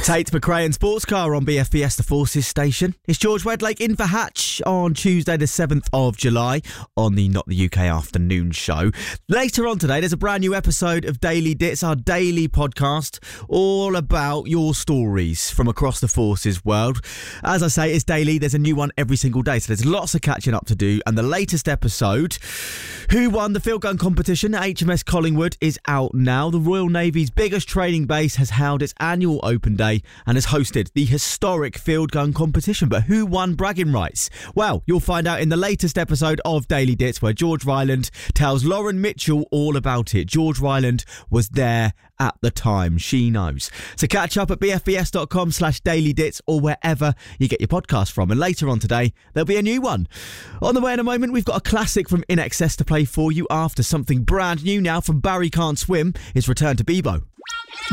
Tate McRae and Sports Car on BFBS, the Forces station. It's George Wedlake in for Hatch on Tuesday the 7th of July on the Not the UK afternoon show. Later on today, there's a brand new episode of Daily Dits, our daily podcast, all about your stories from across the Forces world. As I say, it's daily. There's a new one every single day, so there's lots of catching up to do. And the latest episode, who won the field gun competition at HMS Collingwood, is out now. The Royal Navy's biggest training base has held its annual open day and has hosted the historic field gun competition. But who won bragging rights? Well, you'll find out in the latest episode of Daily Dits, where George Ryland tells Lauren Mitchell all about it. George Ryland was there at the time. She knows. So catch up at bfbs.com/dailydits or wherever you get your podcast from. And later on today, there'll be a new one. On the way in a moment, we've got a classic from In Excess to play for you after something brand new now from Barry Can't Swim is Return to Bebo.